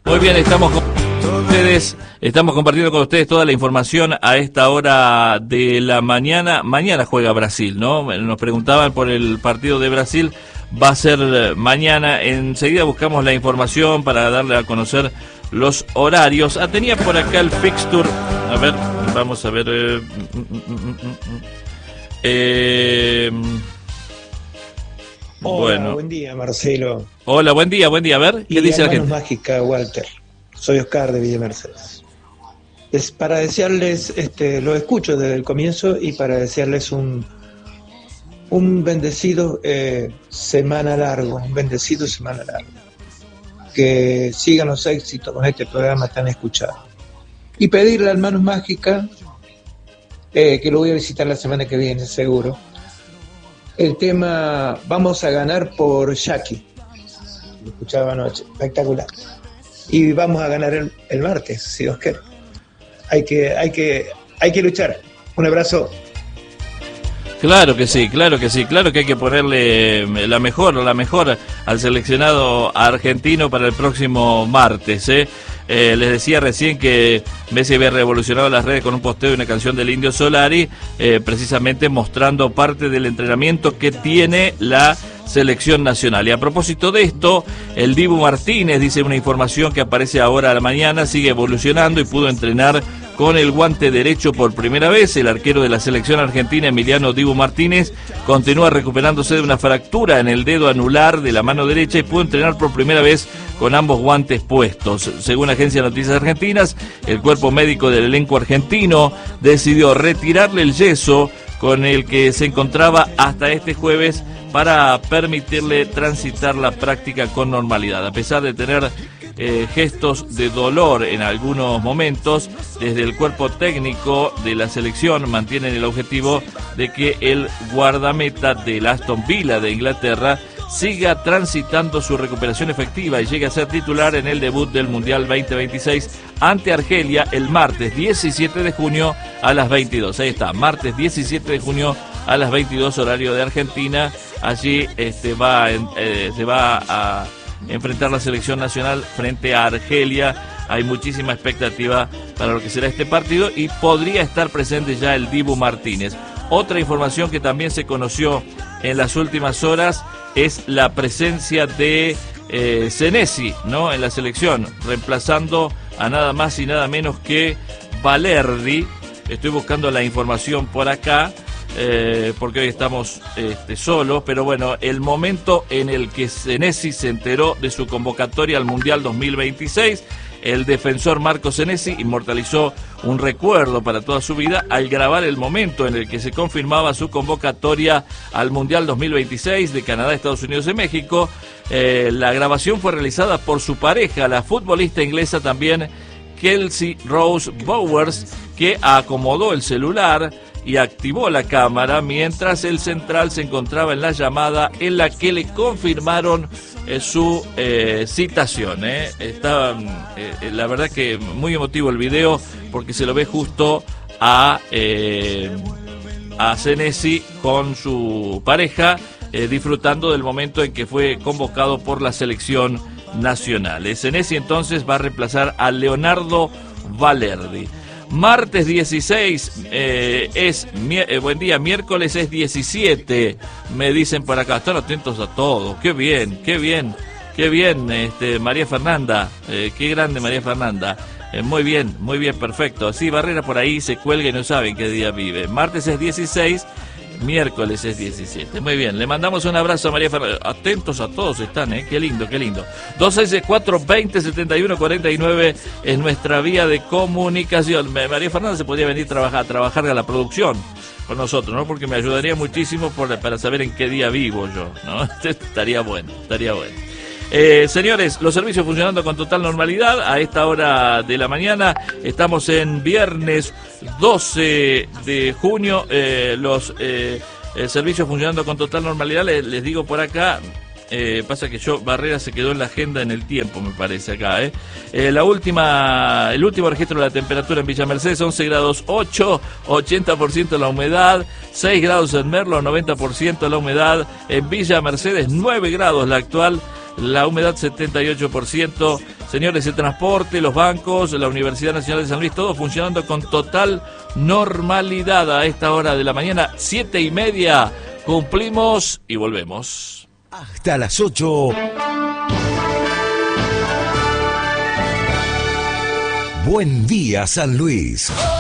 Muy bien, estamos compartiendo con ustedes toda la información a esta hora de la mañana. Mañana juega Brasil, ¿no? Nos preguntaban por el partido de Brasil. Va a ser mañana. Enseguida buscamos la información para darle a conocer los horarios. Tenía por acá el fixture. A ver, vamos a ver. Hola, bueno. Buen día, Marcelo. Hola, buen día. A ver, ¿qué dice la gente? Mágica, Walter. Soy Oscar de Villa Mercedes. Es para desearles, lo escucho desde el comienzo y para desearles un bendecido semana largo, que sigan los éxitos con este programa tan escuchado. Y pedirle al Manos Mágica, que lo voy a visitar la semana que viene, seguro. El tema Vamos a ganar por Jackie. Lo escuchaba anoche, espectacular. Y vamos a ganar el martes, si Dios quiere. Hay que luchar. Un abrazo. Claro que sí, claro que hay que ponerle la mejor al seleccionado argentino para el próximo martes, les decía recién que Messi había revolucionado las redes con un posteo de una canción del Indio Solari, precisamente mostrando parte del entrenamiento que tiene la selección nacional. Y a propósito de esto, el Dibu Martínez, dice una información que aparece ahora a la mañana, sigue evolucionando y pudo entrenar con el guante derecho por primera vez. El arquero de la selección argentina, Emiliano Dibu Martínez, continúa recuperándose de una fractura en el dedo anular de la mano derecha y pudo entrenar por primera vez con ambos guantes puestos. Según Agencia de Noticias Argentinas, el cuerpo médico del elenco argentino decidió retirarle el yeso con el que se encontraba hasta este jueves para permitirle transitar la práctica con normalidad. A pesar de tener gestos de dolor en algunos momentos, desde el cuerpo técnico de la selección mantienen el objetivo de que el guardameta del Aston Villa de Inglaterra siga transitando su recuperación efectiva y llegue a ser titular en el debut del Mundial 2026 ante Argelia el martes 17 de junio a las 22. Ahí está, martes 17 de junio a las 22 horario de Argentina. Allí se va a enfrentar la selección nacional frente a Argelia. Hay muchísima expectativa para lo que será este partido y podría estar presente ya el Dibu Martínez. Otra información que también se conoció en las últimas horas es la presencia de Senesi, ¿no?, en la selección, reemplazando a nada más y nada menos que Valerdi. Estoy buscando la información por acá, porque hoy estamos solos, pero bueno, el momento en el que Senesi se enteró de su convocatoria al Mundial 2026, el defensor Marco Senesi inmortalizó un recuerdo para toda su vida al grabar el momento en el que se confirmaba su convocatoria al Mundial 2026 de Canadá, Estados Unidos y México. La grabación fue realizada por su pareja, la futbolista inglesa también, Kelsey Rose Bowers, que acomodó el celular y activó la cámara mientras el central se encontraba en la llamada en la que le confirmaron su citación. Está, la verdad que muy emotivo el video porque se lo ve justo a Senesi con su pareja disfrutando del momento en que fue convocado por la selección nacional. Senesi entonces va a reemplazar a Leonardo Valerdi. Martes 16 buen día, miércoles es 17, me dicen por acá, están atentos a todo, qué bien, María Fernanda, qué grande María Fernanda, muy bien, perfecto. Sí, Barrera por ahí se cuelga y no saben qué día vive. Martes es 16, miércoles es 17. Muy bien, le mandamos un abrazo a María Fernanda. Atentos a todos están, qué lindo. 264-20-71-49 es nuestra vía de comunicación. María Fernanda se podría venir a trabajar a la producción con nosotros, ¿no? Porque me ayudaría muchísimo para saber en qué día vivo yo, ¿no? Estaría bueno. Señores, los servicios funcionando con total normalidad a esta hora de la mañana. Estamos en viernes 12 de junio. Los servicios funcionando con total normalidad. Les digo por acá. Pasa que Barrera se quedó en la agenda en el tiempo, me parece acá. El último registro de la temperatura en Villa Mercedes, 11 grados 8, 80% la humedad, 6 grados en Merlo, 90% la humedad. En Villa Mercedes, 9 grados la actual. la humedad 78%. Señores, el transporte, los bancos, la Universidad Nacional de San Luis, todo funcionando con total normalidad a esta hora de la mañana, 7:30. Cumplimos y volvemos. Hasta las 8. Buen día, San Luis.